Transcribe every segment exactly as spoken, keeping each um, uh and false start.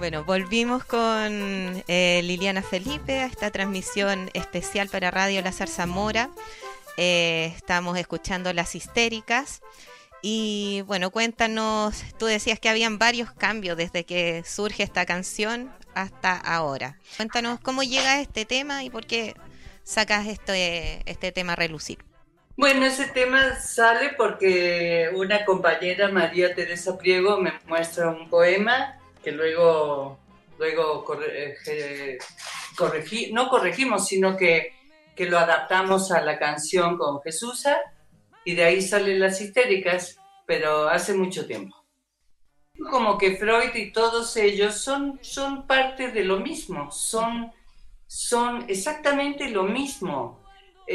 Bueno, volvimos con eh, Liliana Felipe a esta transmisión especial para Radio La Zarzamora. Eh, estamos escuchando Las Histéricas. Y bueno, cuéntanos, tú decías que habían varios cambios desde que surge esta canción hasta ahora. Cuéntanos cómo llega este tema y por qué sacas este, este tema a relucir. Bueno, ese tema sale porque una compañera, María Teresa Priego, me muestra un poema que luego, luego corre, eh, corregí, no corregimos, sino que, que lo adaptamos a la canción con Jesusa, y de ahí salen Las Histéricas, pero hace mucho tiempo. Como que Freud y todos ellos son, son parte de lo mismo, son, son exactamente lo mismo.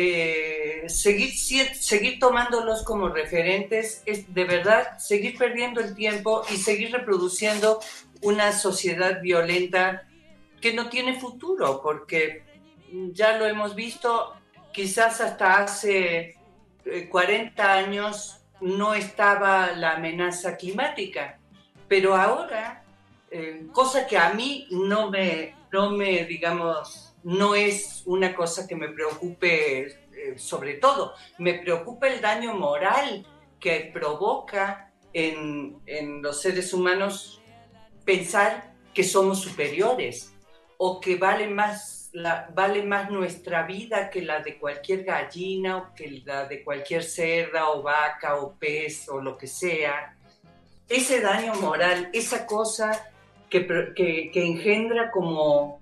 Eh, seguir, seguir tomándolos como referentes es de verdad seguir perdiendo el tiempo y seguir reproduciendo una sociedad violenta que no tiene futuro, porque ya lo hemos visto, quizás hasta hace cuarenta años no estaba la amenaza climática, pero ahora, eh, cosa que a mí no me, no me, digamos, no es una cosa que me preocupe eh, sobre todo, me preocupa el daño moral que provoca en, en los seres humanos pensar que somos superiores o que vale más, la, vale más nuestra vida que la de cualquier gallina o que la de cualquier cerda o vaca o pez o lo que sea. Ese daño moral, esa cosa que, que, que engendra como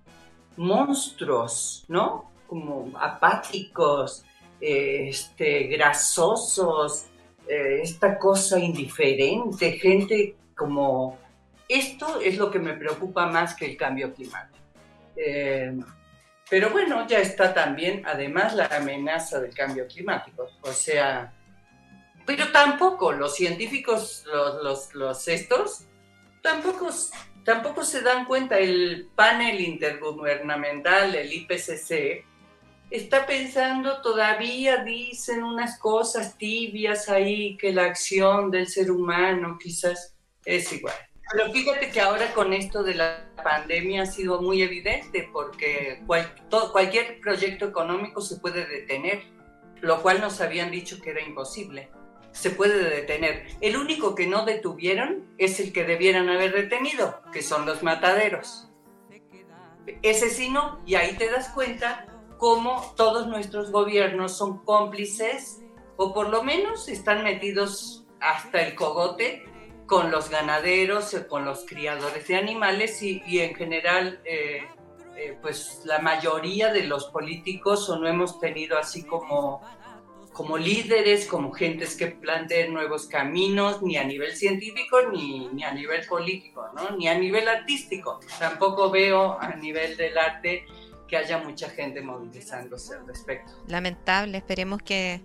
monstruos, ¿no? Como apáticos, eh, este, grasosos, eh, esta cosa indiferente, gente como... Esto es lo que me preocupa más que el cambio climático. Eh, pero bueno, ya está también, además, la amenaza del cambio climático. O sea, pero tampoco los científicos, los, los, los estos, tampoco, tampoco se dan cuenta. El panel intergubernamental, el I P C C, está pensando, todavía dicen unas cosas tibias ahí, que la acción del ser humano quizás es igual. Pero fíjate que ahora con esto de la pandemia ha sido muy evidente, porque cual, todo, cualquier proyecto económico se puede detener, lo cual nos habían dicho que era imposible. Se puede detener. El único que no detuvieron es el que debieran haber detenido, que son los mataderos. Ese sí no, y ahí te das cuenta cómo todos nuestros gobiernos son cómplices, o por lo menos están metidos hasta el cogote con los ganaderos, con los criadores de animales y, y en general, eh, eh, pues la mayoría de los políticos o no hemos tenido así como, como líderes, como gentes que planteen nuevos caminos, ni a nivel científico ni, ni a nivel político, ¿no? Ni a nivel artístico. Tampoco veo a nivel del arte que haya mucha gente movilizándose al respecto. Lamentable, esperemos que,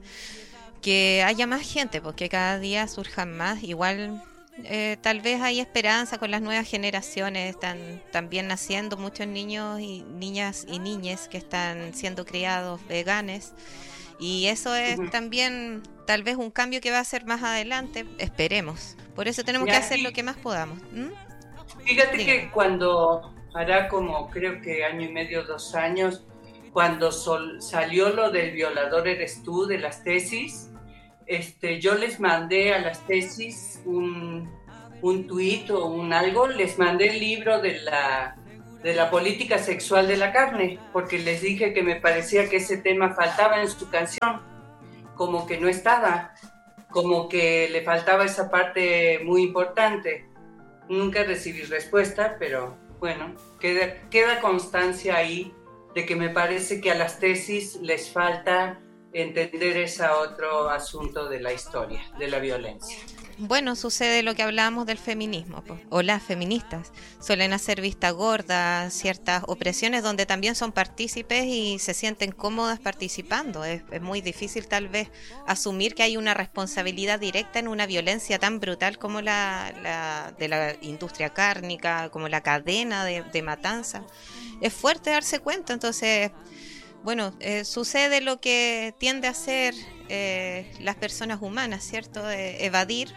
que haya más gente, porque cada día surjan más, igual... Eh, tal vez hay esperanza con las nuevas generaciones, están también naciendo muchos niños y niñas y niñes que están siendo criados veganes, y eso es uh-huh. también tal vez un cambio que va a ser más adelante, esperemos. Por eso tenemos ya, que hacer sí. lo que más podamos. ¿Mm? Fíjate Dígame. que cuando hará como creo que año y medio, dos años, cuando sol, salió lo del violador eres tú de las tesis, Este, yo les mandé a las tesis un, un tuit o un algo, les mandé el libro de la, de la política sexual de la carne, porque les dije que me parecía que ese tema faltaba en su canción, como que no estaba, como que le faltaba esa parte muy importante. Nunca recibí respuesta, pero bueno, queda, queda constancia ahí de que me parece que a las tesis les falta entender ese otro asunto de la historia, de la violencia. Bueno, sucede lo que hablábamos del feminismo, pues, o las feministas suelen hacer vista gorda ciertas opresiones donde también son partícipes y se sienten cómodas participando. Es, es muy difícil tal vez asumir que hay una responsabilidad directa en una violencia tan brutal como la, la de la industria cárnica, como la cadena de, de matanza. Es fuerte darse cuenta, entonces... Bueno, eh, sucede lo que tiende a hacer eh, las personas humanas, ¿cierto? Eh, evadir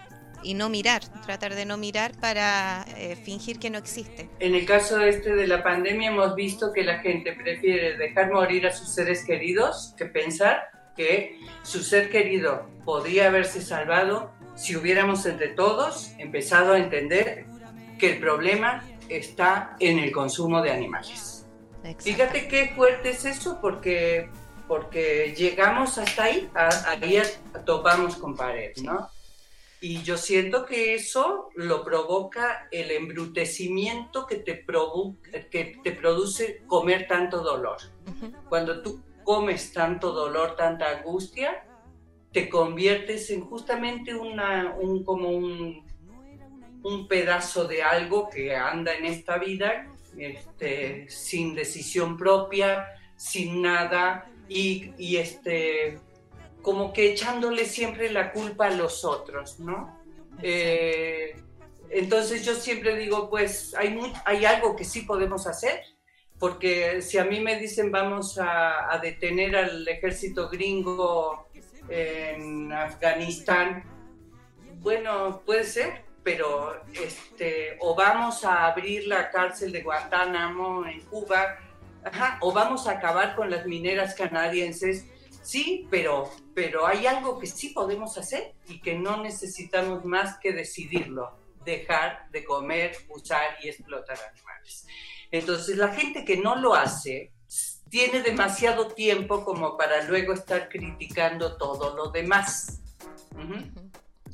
y no mirar, tratar de no mirar para eh, fingir que no existe. En el caso este de la pandemia hemos visto que la gente prefiere dejar morir a sus seres queridos que pensar que su ser querido podría haberse salvado si hubiéramos entre todos empezado a entender que el problema está en el consumo de animales. Fíjate qué fuerte es eso, porque, porque llegamos hasta ahí, a, ahí topamos con pared, ¿no? Y yo siento que eso lo provoca el embrutecimiento que te, provo- que te produce comer tanto dolor. Uh-huh. Cuando tú comes tanto dolor, tanta angustia, te conviertes en justamente una, un, como un, un pedazo de algo que anda en esta vida, este, sin decisión propia, sin nada, y, y este, como que echándole siempre la culpa a los otros, ¿no? Eh, entonces yo siempre digo, pues hay, muy, hay algo que sí podemos hacer, porque si a mí me dicen vamos a, a detener al ejército gringo en Afganistán, bueno, puede ser, pero este, o vamos a abrir la cárcel de Guantánamo en Cuba, ajá, o vamos a acabar con las mineras canadienses, sí, pero, pero hay algo que sí podemos hacer y que no necesitamos más que decidirlo, dejar de comer, usar y explotar animales. Entonces la gente que no lo hace tiene demasiado tiempo como para luego estar criticando todo lo demás. Uh-huh.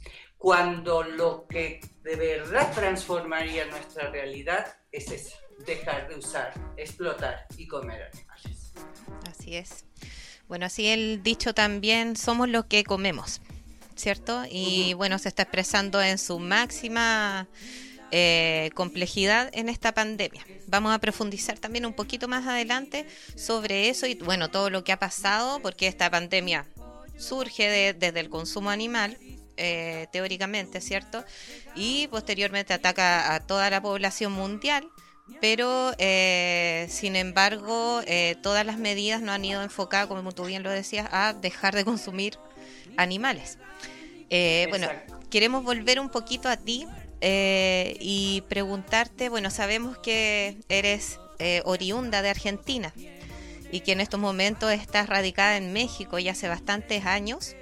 Cuando lo que de verdad transformaría nuestra realidad es eso, dejar de usar, explotar y comer animales. Así es. Bueno, así el dicho también, somos lo que comemos, ¿cierto? Y uh-huh. bueno, se está expresando en su máxima Eh, complejidad en esta pandemia. Vamos a profundizar también un poquito más adelante sobre eso y bueno, todo lo que ha pasado, porque esta pandemia surge de, desde el consumo animal, eh, teóricamente, ¿cierto? Y posteriormente ataca a toda la población mundial, pero eh, sin embargo eh, todas las medidas no han ido enfocadas, como tú bien lo decías, a dejar de consumir animales. Eh, bueno, queremos volver un poquito a ti. Eh, y preguntarte, bueno, sabemos que eres eh, oriunda de Argentina y que en estos momentos estás radicada en México ya hace bastantes años,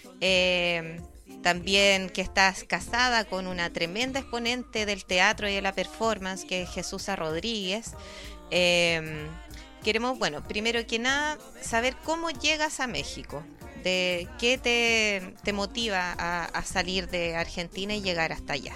eh, también que estás casada con una tremenda exponente del teatro y de la performance que es Jesusa Rodríguez. Eh, queremos, bueno, primero que nada, saber cómo llegas a México, de qué te, te motiva a, a salir de Argentina y llegar hasta allá.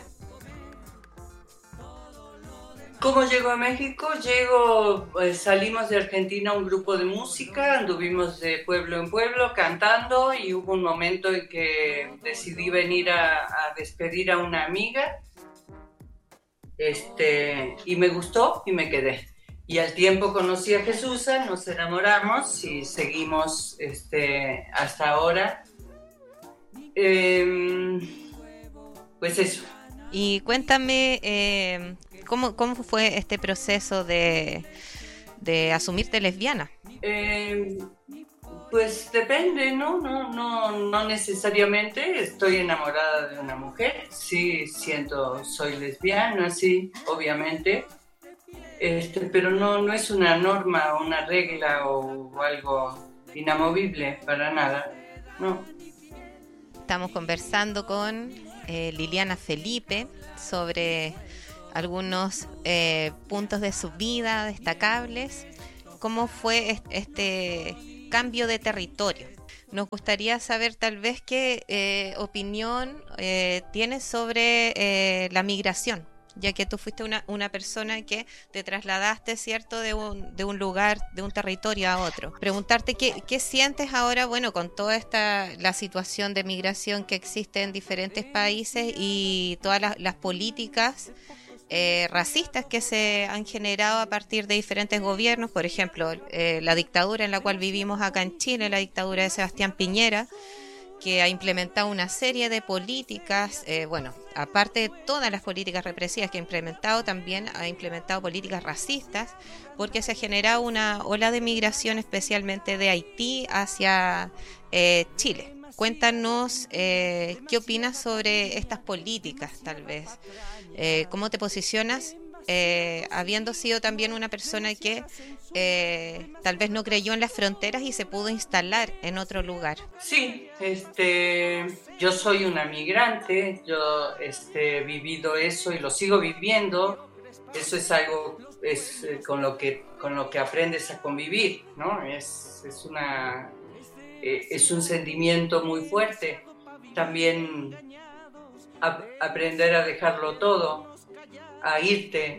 ¿Cómo llego a México? Llego, pues, salimos de Argentina un grupo de música, anduvimos de pueblo en pueblo cantando y hubo un momento en que decidí venir a, a despedir a una amiga este, y me gustó y me quedé. Y al tiempo conocí a Jesusa, nos enamoramos y seguimos este, hasta ahora. Eh, pues eso. Y cuéntame, eh, ¿cómo, ¿cómo fue este proceso de, de asumirte lesbiana? Eh, pues depende, ¿no? No, no, no necesariamente estoy enamorada de una mujer. Sí, siento, soy lesbiana, sí, obviamente. Este, pero no, no es una norma, una regla o algo inamovible, para nada, no. Estamos conversando con eh, Liliana Felipe sobre algunos eh, puntos de su vida destacables. ¿Cómo fue este cambio de territorio? Nos gustaría saber tal vez qué eh, opinión eh, tienes sobre eh, la migración, ya que tú fuiste una, una persona que te trasladaste, ¿cierto?, de un, de un lugar, de un territorio a otro. Preguntarte qué, qué sientes ahora, bueno, con toda esta la situación de migración que existe en diferentes países y todas las, las políticas eh, racistas que se han generado a partir de diferentes gobiernos, por ejemplo, eh, la dictadura en la cual vivimos acá en Chile, la dictadura de Sebastián Piñera, que ha implementado una serie de políticas, eh, bueno, aparte de todas las políticas represivas que ha implementado, también ha implementado políticas racistas, porque se ha generado una ola de migración especialmente de Haití hacia eh, Chile. cuéntanos eh, qué opinas sobre estas políticas, tal vez. Eh, ¿Cómo te posicionas? Eh, habiendo sido también una persona que eh, tal vez no creyó en las fronteras y se pudo instalar en otro lugar. Sí, este, yo soy una migrante, yo este, he vivido eso y lo sigo viviendo. Eso es algo es, eh, con, lo que, con lo que aprendes a convivir, ¿no? Es, es, una, eh, es un sentimiento muy fuerte. También a, aprender a dejarlo todo, a irte,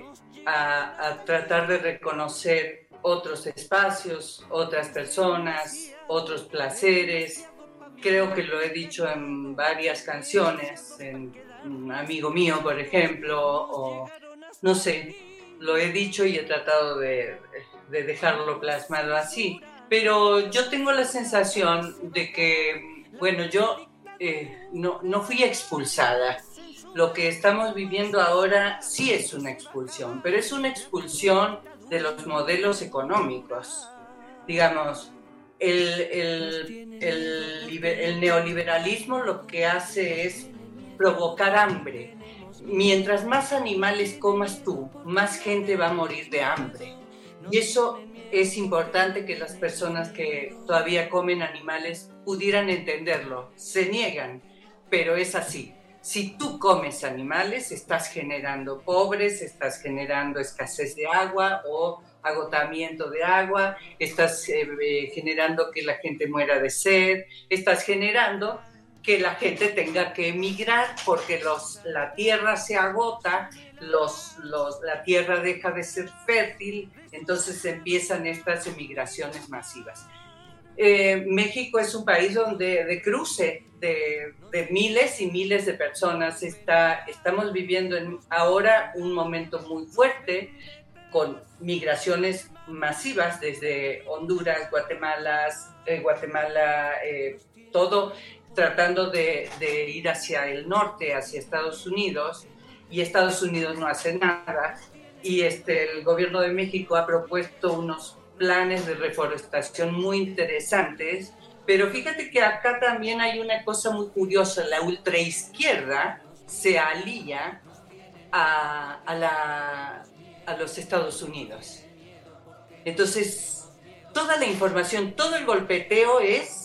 a, a tratar de reconocer otros espacios, otras personas, otros placeres. Creo que lo he dicho en varias canciones, en Un amigo mío, por ejemplo, o no sé, lo he dicho y he tratado de, de dejarlo plasmado así. Pero yo tengo la sensación de que, bueno, yo eh, no, no fui expulsada. Lo que estamos viviendo ahora sí es una expulsión, pero es una expulsión de los modelos económicos. Digamos, el, el, el, el neoliberalismo lo que hace es provocar hambre. Mientras más animales comas tú, más gente va a morir de hambre. Y eso es importante que las personas que todavía comen animales pudieran entenderlo. Se niegan, pero es así. Si tú comes animales, estás generando pobres, estás generando escasez de agua o agotamiento de agua, estás eh, eh, generando que la gente muera de sed, estás generando que la gente tenga que emigrar porque los, la tierra se agota, los, los, la tierra deja de ser fértil, entonces empiezan estas emigraciones masivas. Eh, México es un país donde de cruce de, de miles y miles de personas. Está, estamos viviendo en, ahora un momento muy fuerte con migraciones masivas desde Honduras, Guatemala, eh, Guatemala eh, todo tratando de, de ir hacia el norte, hacia Estados Unidos, y Estados Unidos no hace nada. Y este, el gobierno de México ha propuesto unos planes de reforestación muy interesantes, pero fíjate que acá también hay una cosa muy curiosa. La ultraizquierda se alía a, a, la, a los Estados Unidos. Entonces, toda la información, todo el golpeteo es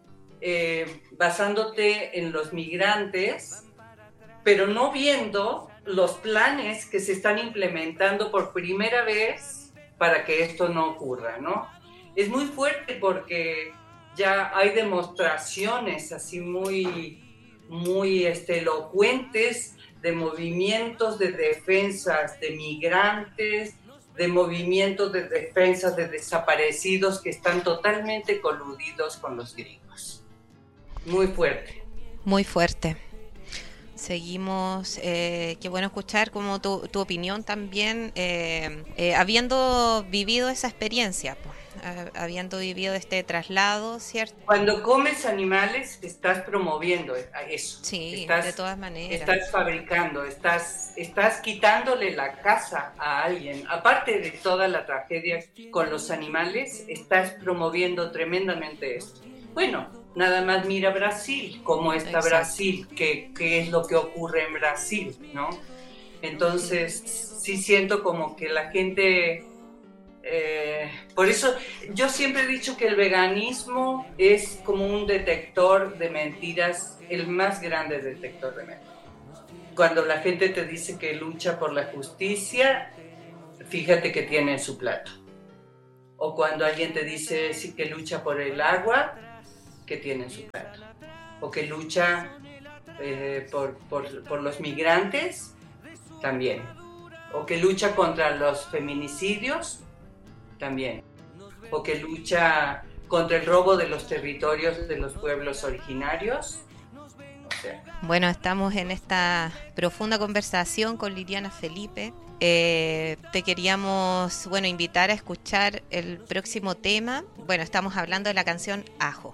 eh, basándote en los migrantes, pero no viendo los planes que se están implementando por primera vez para que esto no ocurra, ¿no? Es muy fuerte porque ya hay demostraciones así muy, muy este, elocuentes de movimientos de defensas de migrantes, de movimientos de defensas de desaparecidos que están totalmente coludidos con los gringos. Muy fuerte. Muy fuerte. Seguimos, eh, qué bueno escuchar como tu, tu opinión también, eh, eh, habiendo vivido esa experiencia, pues, eh, habiendo vivido este traslado, ¿cierto? Cuando comes animales, estás promoviendo eso. Sí, estás, de todas maneras. Estás fabricando, estás, estás quitándole la casa a alguien. Aparte de toda la tragedia con los animales, estás promoviendo tremendamente esto. Bueno, nada más mira Brasil, cómo está Exacto. Brasil, qué, qué es lo que ocurre en Brasil, ¿no? Entonces, sí siento como que la gente... Eh, por eso yo siempre he dicho que el veganismo es como un detector de mentiras, el más grande detector de mentiras. Cuando la gente te dice que lucha por la justicia, fíjate que tiene en su plato. O cuando alguien te dice sí, que lucha por el agua, que tiene en su plato. O que lucha eh, por, por, por los migrantes, también. O que lucha contra los feminicidios, también. O que lucha contra el robo de los territorios de los pueblos originarios. O sea. Bueno, estamos en esta profunda conversación con Liliana Felipe. Eh, te queríamos, bueno, invitar a escuchar el próximo tema. Bueno, estamos hablando de la canción Ajo.